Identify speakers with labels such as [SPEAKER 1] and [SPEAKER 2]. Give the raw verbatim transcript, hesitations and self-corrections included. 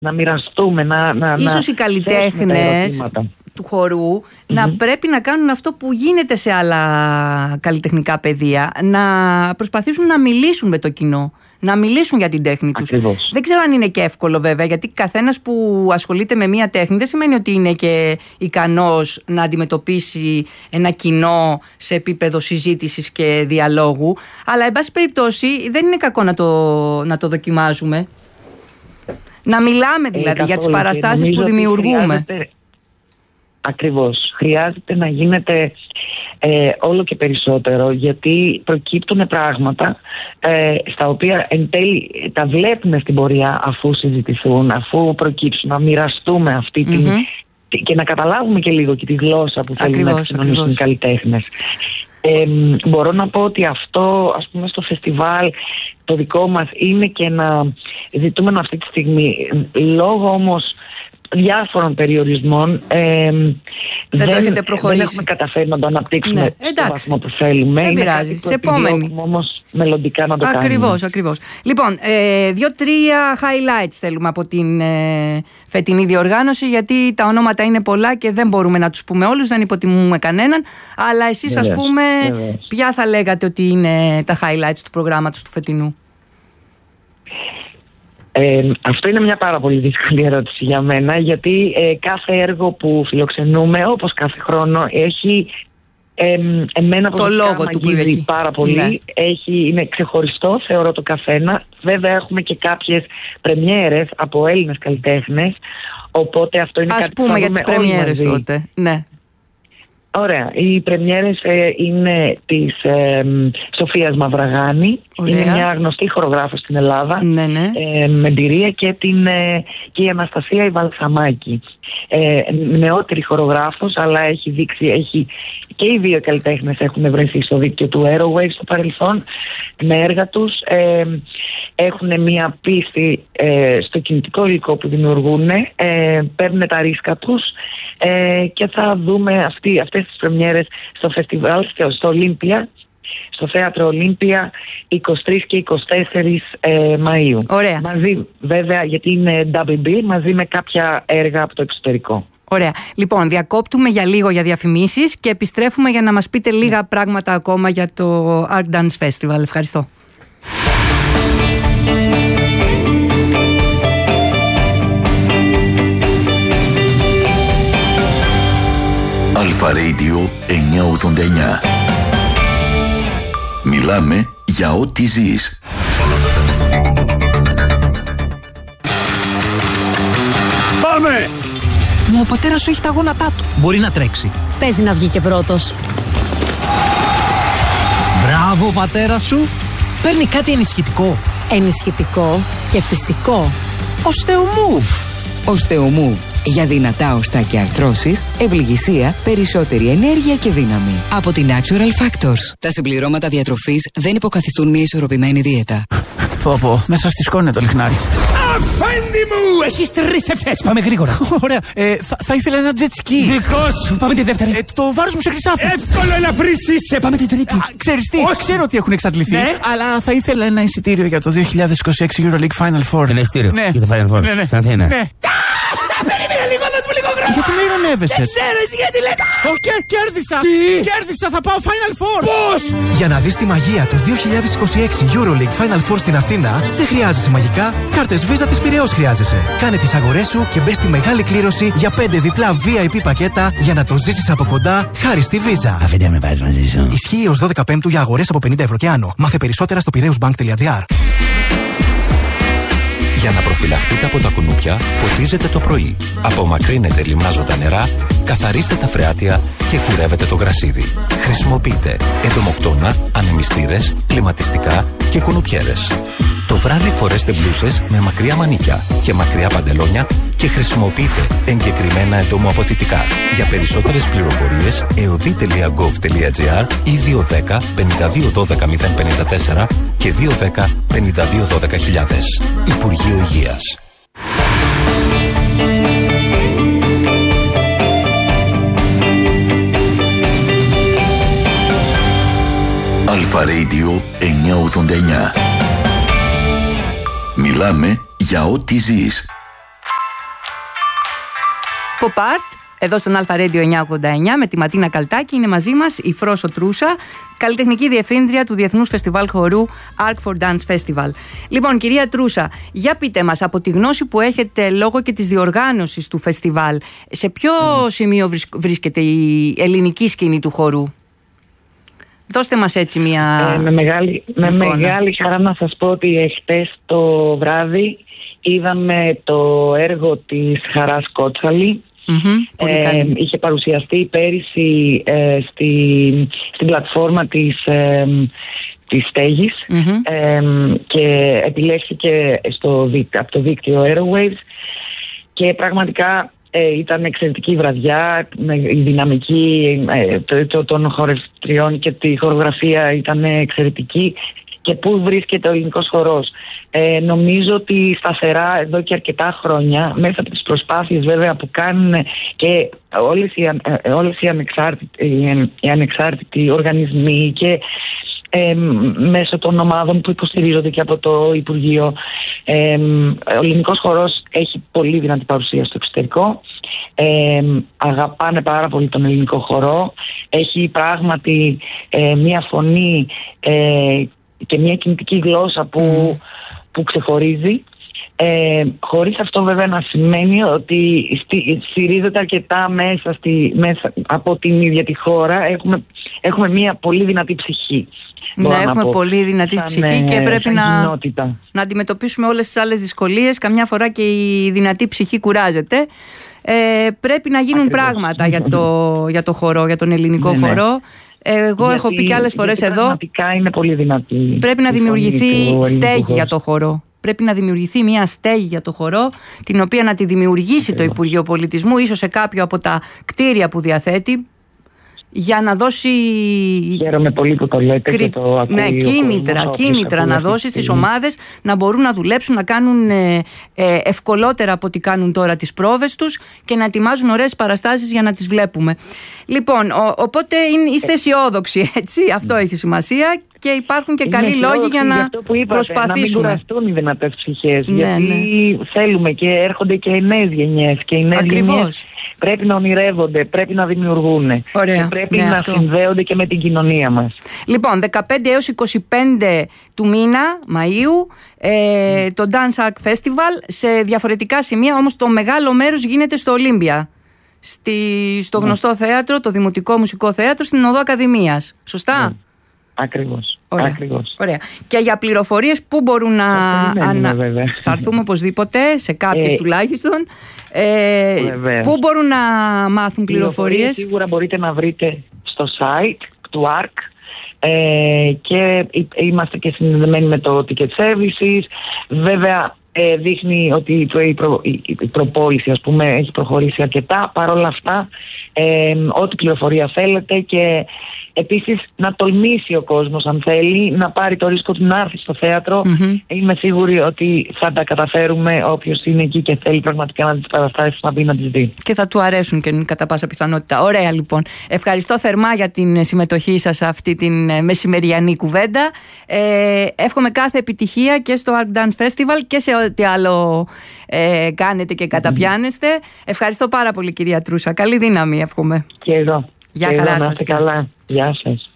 [SPEAKER 1] να μοιραστούμε, να, να,
[SPEAKER 2] ίσως
[SPEAKER 1] να
[SPEAKER 2] οι καλλιτέχνες του χορού mm-hmm. να πρέπει να κάνουν αυτό που γίνεται σε άλλα καλλιτεχνικά πεδία, να προσπαθήσουν να μιλήσουν με το κοινό, να μιλήσουν για την τέχνη τους.
[SPEAKER 1] Ακριβώς.
[SPEAKER 2] Δεν ξέρω αν είναι και εύκολο βέβαια, γιατί καθένας που ασχολείται με μία τέχνη δεν σημαίνει ότι είναι και ικανός να αντιμετωπίσει ένα κοινό σε επίπεδο συζήτησης και διαλόγου, αλλά εν πάση περιπτώσει δεν είναι κακό να το, να το δοκιμάζουμε. Να μιλάμε δηλαδή ε, για τις παραστάσεις που δημιουργούμε.
[SPEAKER 1] Χρειάζεται, ακριβώς. Χρειάζεται να γίνεται ε, όλο και περισσότερο, γιατί προκύπτουν πράγματα ε, στα οποία εν τέλει τα βλέπουμε στην πορεία αφού συζητηθούν, αφού προκύψουν, να μοιραστούμε αυτή την... Mm-hmm. και να καταλάβουμε και λίγο και τη γλώσσα που θέλουν να κοινωνήσουν οι καλλιτέχνες. Ε, μπορώ να πω ότι αυτό, ας πούμε, στο φεστιβάλ το δικό μας είναι και ένα ζητούμενο αυτή τη στιγμή, λόγω όμως διάφορων περιορισμών ε,
[SPEAKER 2] δεν,
[SPEAKER 1] δεν,
[SPEAKER 2] το έχετε προχωρήσει.
[SPEAKER 1] Δεν έχουμε καταφέρει να το αναπτύξουμε
[SPEAKER 2] ναι,
[SPEAKER 1] στο βαθμό που θέλουμε.
[SPEAKER 2] Δεν πειράζει. Σε επόμενη.
[SPEAKER 1] Όμως μελλοντικά να το
[SPEAKER 2] ακριβώς,
[SPEAKER 1] κάνουμε.
[SPEAKER 2] Ακριβώς, ακριβώς. Λοιπόν, ε, δύο-τρία highlights θέλουμε από την ε, φετινή διοργάνωση, γιατί τα ονόματα είναι πολλά και δεν μπορούμε να τους πούμε όλους, δεν υποτιμούμε κανέναν. Αλλά εσείς, ας πούμε, βεβαίως. Ποια θα λέγατε ότι είναι τα highlights του προγράμματος του φετινού?
[SPEAKER 1] Ε, αυτό είναι μια πάρα πολύ δύσκολη ερώτηση για μένα, γιατί ε, κάθε έργο που φιλοξενούμε, όπως κάθε χρόνο, έχει ε, εμένα
[SPEAKER 2] το λόγο του που έχει
[SPEAKER 1] πάρα πολύ. Ναι. Έχει, είναι ξεχωριστό, θεωρώ, το καθένα. Βέβαια έχουμε και κάποιες πρεμιέρες από Έλληνες καλλιτέχνες, οπότε αυτό είναι
[SPEAKER 2] ας
[SPEAKER 1] κάτι που
[SPEAKER 2] πούμε για τις πρεμιέρες τότε. Ναι.
[SPEAKER 1] Ωραία. Οι πρεμιέρες ε, είναι της ε, Σοφίας Μαυραγάνη. Ωραία. Είναι μια γνωστή χορογράφος στην Ελλάδα.
[SPEAKER 2] Ναι, ναι.
[SPEAKER 1] Ε, με εμπειρία, και, την, ε, και η Αναστασία η Βαλσαμάκη. Ε, νεότερη χορογράφος, αλλά έχει δείξει, έχει, και οι δύο καλλιτέχνες έχουν βρεθεί στο δίκτυο του Aerowave στο παρελθόν με έργα τους. Ε, έχουν μια πίστη ε, στο κινητικό υλικό που δημιουργούν, ε, παίρνουν τα ρίσκα τους. Ε, και θα δούμε αυτή, αυτές τις πρεμιέρες στο φεστιβάλ, στο Ολύμπια, στο Θέατρο Ολύμπια, εικοστή τρίτη και εικοστή τέταρτη ε, Μαΐου.
[SPEAKER 2] Ωραία.
[SPEAKER 1] Μαζί βέβαια, γιατί είναι ντάμπλ μπι μπι, μαζί με κάποια έργα από το εξωτερικό.
[SPEAKER 2] Ωραία. Λοιπόν, διακόπτουμε για λίγο για διαφημίσεις και επιστρέφουμε για να μας πείτε λίγα πράγματα ακόμα για το Art Dance Festival. Ευχαριστώ.
[SPEAKER 3] Αλφα Radio εννιακόσια ογδόντα εννιά. Μιλάμε για ό,τι ζεις.
[SPEAKER 4] Πάμε!
[SPEAKER 5] Μα ο πατέρας σου έχει τα γόνατά του.
[SPEAKER 4] Μπορεί να τρέξει.
[SPEAKER 5] Παίζει να βγει και πρώτος.
[SPEAKER 4] Μπράβο, ο πατέρας σου. Παίρνει κάτι ενισχυτικό.
[SPEAKER 5] Ενισχυτικό και φυσικό.
[SPEAKER 4] Οστεομούβ.
[SPEAKER 6] Οστεομούβ. Για δυνατά οστά και αρθρώσεις, ευληγησία, περισσότερη ενέργεια και δύναμη. Από τη Natural Factors. Τα συμπληρώματα διατροφής δεν υποκαθιστούν μια ισορροπημένη δίαιτα.
[SPEAKER 4] Πω πω, μέσα στη σκόνη είναι το λιχνάρι.
[SPEAKER 7] Αφέντη μου! Έχεις τρεις ευθές, πάμε γρήγορα.
[SPEAKER 4] Ωραία, ε, θα, θα ήθελα ένα jet ski.
[SPEAKER 7] Δικό σου, πάμε τη δεύτερη.
[SPEAKER 4] Ε, το βάρος μου σε χρυσάφι.
[SPEAKER 7] Εύκολο, ελαφρύς είσαι, πάμε την τρίτη.
[SPEAKER 4] Α, ξέρεις τι, όχι. Ξέρω ότι έχουν εξαντληθεί,
[SPEAKER 7] ναι.
[SPEAKER 4] Αλλά θα ήθελα ένα εισιτήριο για το δύο χιλιάδες είκοσι έξι EuroLeague Final Four.
[SPEAKER 7] Ένα εισιτήριο
[SPEAKER 4] ναι.
[SPEAKER 7] για το Final Four,
[SPEAKER 4] ναι, ναι.
[SPEAKER 7] στην Αθήνα.
[SPEAKER 4] Ναι.
[SPEAKER 7] Περίμενε λίγο, δώσ' μου λίγο γράμμα.
[SPEAKER 4] Γιατί με ειρωνεύεσαι?
[SPEAKER 7] Δεν ξέρω εσύ γιατί λες.
[SPEAKER 4] Ω, κέρδισα!
[SPEAKER 7] Τι?
[SPEAKER 4] Κέρδισα, θα πάω Final Four!
[SPEAKER 7] Πώς?
[SPEAKER 8] Για να δεις τη μαγεία του δύο χιλιάδες είκοσι έξι EuroLeague Final Four στην Αθήνα, δεν χρειάζεσαι μαγικά, κάρτες Visa της Πειραιώς χρειάζεσαι. Κάνε τις αγορές σου και μπες στη μεγάλη κλήρωση για πέντε διπλά βι άι πι πακέτα για να το ζήσεις από κοντά χάρη στη Visa.
[SPEAKER 7] Αφέντη, με βάζεις μαζί σου.
[SPEAKER 8] Ισχύει ως δώδεκα Πέμπτου για αγορές από πενήντα ευρώ και άνω. Μάθε περισσότερα στο πειραιούσbank τελεία τζι άρ.
[SPEAKER 9] Για να προφυλαχτείτε από τα κουνούπια, ποτίζετε το πρωί. Απομακρύνετε λιμάζοντα νερά, καθαρίστε τα φρεάτια και κουρεύετε το γρασίδι. Χρησιμοποιείτε εντομοκτώνα, ανεμιστήρες, κλιματιστικά και κουνουπιέρες. Το βράδυ φορέστε μπλούσες με μακριά μανίκια και μακριά παντελόνια και χρησιμοποιείτε εγκεκριμένα εντομοαποθητικά. Για περισσότερες πληροφορίες, εωδή τελεία γκοβ τελεία τζι άρ ή δύο ένα μηδέν πέντε δύο ένα δύο μηδέν πέντε τέσσερα και δύο ένα μηδέν πέντε δύο ένα δύο χιλιάδες. Υπουργείο Υγείας.
[SPEAKER 3] Αλφα Radio εννιακόσια ογδόντα εννιά. Μιλάμε για ό,τι ζεις.
[SPEAKER 2] Pop Art. Εδώ στον Αλφα Radio εννιακόσια ογδόντα εννιά με τη Ματίνα Καλτάκη είναι μαζί μας η Φρόσο Τρούσα, καλλιτεχνική διευθύντρια του Διεθνούς Φεστιβάλ Χορού Arc for Dance Festival. Λοιπόν, κυρία Τρούσα, για πείτε μας, από τη γνώση που έχετε λόγω και της διοργάνωσης του φεστιβάλ, σε ποιο mm. σημείο βρίσκεται η ελληνική σκηνή του χορού? Δώστε μας έτσι μια...
[SPEAKER 1] Ε, με μεγάλη, με μεγάλη χαρά να σας πω ότι εχθές το βράδυ είδαμε το έργο της Χαράς Κότσαλη.
[SPEAKER 2] Mm-hmm,
[SPEAKER 1] ε, είχε παρουσιαστεί πέρυσι ε, στη, στην πλατφόρμα της, ε, της Στέγης mm-hmm. ε, και επιλέχθηκε στο, από το δίκτυο Airwaves και πραγματικά ε, ήταν εξαιρετική βραδιά, η δυναμική ε, το, των χορευτριών και τη χορογραφία ήταν εξαιρετική. Και πού βρίσκεται ο ελληνικός χορός? Ε, νομίζω ότι σταθερά εδώ και αρκετά χρόνια, μέσα από τις προσπάθειες βέβαια που κάνουν και όλες οι, όλες οι, ανεξάρτητοι, οι ανεξάρτητοι οργανισμοί και ε, μέσω των ομάδων που υποστηρίζονται και από το Υπουργείο, ε, ο ελληνικός χορός έχει πολύ δυνατή παρουσία στο εξωτερικό. Ε, αγαπάνε πάρα πολύ τον ελληνικό χορό. Έχει πράγματι ε, μια φωνή ε, και μια κινητική γλώσσα που, mm. που ξεχωρίζει, ε, χωρίς αυτό βέβαια να σημαίνει ότι στη, στηρίζεται αρκετά μέσα, στη, μέσα από την ίδια τη χώρα. Έχουμε, έχουμε μια πολύ δυνατή ψυχή.
[SPEAKER 2] Ναι, έχουμε πολύ δυνατή σαν, ψυχή και πρέπει να, να αντιμετωπίσουμε όλες τις άλλες δυσκολίες. Καμιά φορά και η δυνατή ψυχή κουράζεται. Ε, πρέπει να γίνουν Ακριβώς. πράγματα για το, για το χορό, για τον ελληνικό ναι, χορό. Εγώ γιατί, έχω πει και άλλες φορές εδώ.
[SPEAKER 1] Πραγματικά είναι πολύ δυνατή.
[SPEAKER 2] Πρέπει να δημιουργηθεί στέγη για το χορό. Πρέπει να δημιουργηθεί μια στέγη για το χορό, την οποία να τη δημιουργήσει Ακριβώς. το Υπουργείο Πολιτισμού, ίσως σε κάποιο από τα κτίρια που διαθέτει, για να δώσει.
[SPEAKER 1] Χαίρομαι πολύ που το λέτε
[SPEAKER 2] Κρι...
[SPEAKER 1] και το ακούει.
[SPEAKER 2] Ναι, κίνητρα, κίνητρα να δώσει στις ομάδες να μπορούν να δουλέψουν, να κάνουν ε, ε, ευκολότερα από ό,τι κάνουν τώρα τις πρόβες τους και να ετοιμάζουν ωραίες παραστάσεις για να τις βλέπουμε. Λοιπόν, ο, οπότε είναι, είστε αισιόδοξοι, έτσι, αυτό έχει σημασία. Και υπάρχουν και καλοί λόγοι για να είπατε, προσπαθήσουμε.
[SPEAKER 1] Να μην κουραστούν οι δυνατές ψυχές.
[SPEAKER 2] Ναι,
[SPEAKER 1] γιατί
[SPEAKER 2] ναι.
[SPEAKER 1] θέλουμε και έρχονται και οι νέες γενιές. Και οι νέες γενιές πρέπει να ονειρεύονται, πρέπει να δημιουργούν.
[SPEAKER 2] Ωραία,
[SPEAKER 1] και πρέπει
[SPEAKER 2] ναι,
[SPEAKER 1] να
[SPEAKER 2] αυτό.
[SPEAKER 1] συνδέονται και με την κοινωνία μας.
[SPEAKER 2] Λοιπόν, δεκαπέντε έως είκοσι πέντε του μήνα Μαΐου ε, mm. το Dance Arc Festival σε διαφορετικά σημεία, όμως το μεγάλο μέρος γίνεται στο Ολύμπια. Στη, στο γνωστό mm. θέατρο, το Δημοτικό Μουσικό Θέατρο στην Οδό Ακαδημίας. Σωστά?
[SPEAKER 1] Mm. Ακριβώς.
[SPEAKER 2] Ωραία.
[SPEAKER 1] Ακριβώς.
[SPEAKER 2] Ωραία. Και για πληροφορίες πού μπορούν να.
[SPEAKER 1] Ανα...
[SPEAKER 2] Θα έρθουμε οπωσδήποτε, σε κάποιες
[SPEAKER 1] ε,
[SPEAKER 2] τουλάχιστον. Ε, πού μπορούν να μάθουν πληροφορίες?
[SPEAKER 1] Σίγουρα μπορείτε να βρείτε στο site του Arc. Ε, και είμαστε και συνδεδεμένοι με το Ticket Services. Βέβαια ε, δείχνει ότι η, προ, η, προ, η, η προπόληση, ας πούμε, έχει προχωρήσει αρκετά. Παρ' όλα αυτά, ε, ό,τι πληροφορία θέλετε, και επίσης να τολμήσει ο κόσμος, αν θέλει, να πάρει το ρίσκο του να έρθει στο θέατρο. Mm-hmm. Είμαι σίγουρη ότι θα τα καταφέρουμε. Όποιος είναι εκεί και θέλει πραγματικά να δει τις παραστάσεις, να μπει να τις δει. Και θα του αρέσουν και κατά πάσα πιθανότητα. Ωραία, λοιπόν. Ευχαριστώ θερμά για την συμμετοχή σας σε αυτή την μεσημεριανή κουβέντα. Ε, εύχομαι κάθε επιτυχία και στο Arc Dance Festival και σε ό,τι άλλο ε, κάνετε και καταπιάνεστε. Mm-hmm. Ευχαριστώ πάρα πολύ, κυρία Τρούσα. Καλή δύναμη, εύχομαι. Και εδώ.
[SPEAKER 2] Γεια
[SPEAKER 1] και
[SPEAKER 2] χαρά
[SPEAKER 1] εδώ,
[SPEAKER 2] σας.
[SPEAKER 1] να είστε καλά. Γεια σας.